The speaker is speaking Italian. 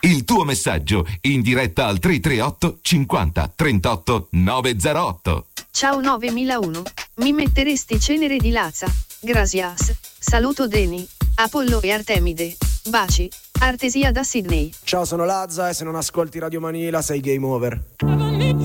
Il tuo messaggio in diretta al 338 50 38 908. Ciao 9001. Mi metteresti cenere di Lazza? Gracias. Saluto Deni, Apollo e Artemide. Baci. Artesia da Sydney. Ciao, sono Lazza e se non ascolti Radio Manila sei game over.